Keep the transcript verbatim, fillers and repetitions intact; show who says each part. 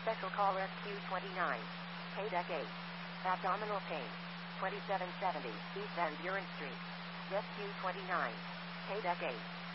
Speaker 1: Special call S Q twenty-nine. Paydeck eight. Abdominal pain. twenty-seven seventy East Van Buren Street. S Q twenty-nine. Paydeck eight.